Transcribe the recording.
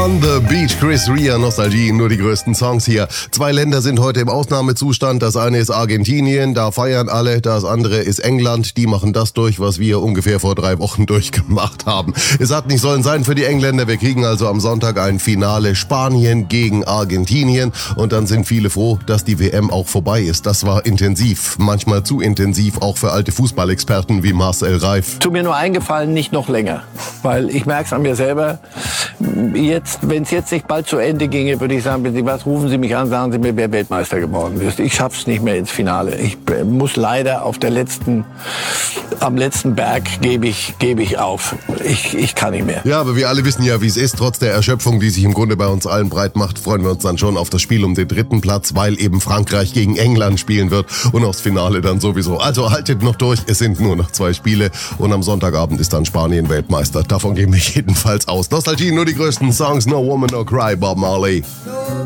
On the Beach, Chris Rea, Nostalgie, nur die größten Songs hier. 2 Länder sind heute im Ausnahmezustand. Das eine ist Argentinien, da feiern alle. Das andere ist England, die machen das durch, was wir ungefähr vor 3 Wochen durchgemacht haben. Es hat nicht sollen sein für die Engländer. Wir kriegen also am Sonntag ein Finale Spanien gegen Argentinien. Und dann sind viele froh, dass die WM auch vorbei ist. Das war intensiv, manchmal zu intensiv, auch für alte Fußballexperten wie Marcel Reif. Tut mir nur eingefallen, nicht noch länger. Weil ich merke es an mir selber. Wenn es jetzt nicht bald zu Ende ginge, würde ich sagen, was rufen Sie mich an, sagen Sie mir, wer Weltmeister geworden ist. Ich schaff's nicht mehr ins Finale. Ich muss leider am letzten Berg gebe ich auf. Ich kann nicht mehr. Ja, aber wir alle wissen ja, wie es ist. Trotz der Erschöpfung, die sich im Grunde bei uns allen breit macht, freuen wir uns dann schon auf das Spiel um den 3. Platz, weil eben Frankreich gegen England spielen wird und aufs Finale dann sowieso. Also haltet noch durch, es sind nur noch 2 Spiele und am Sonntagabend ist dann Spanien Weltmeister. Davon gehen wir jedenfalls aus. Nostalgie, nur die größten Songs, No Woman, No Cry, Bob Marley.